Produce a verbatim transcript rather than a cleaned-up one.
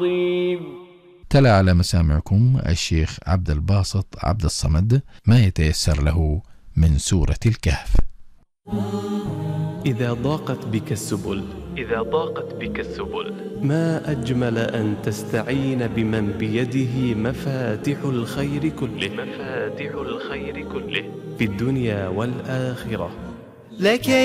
تلا على مسامعكم الشيخ عبد الباسط عبد الصمد ما يتيسر له من سورة الكهف. إذا ضاقت بك السبل إذا ضاقت بك السبل ما أجمل أن تستعين بمن بيده مفاتح الخير كله مفاتح الخير كله في الدنيا والآخرة. لك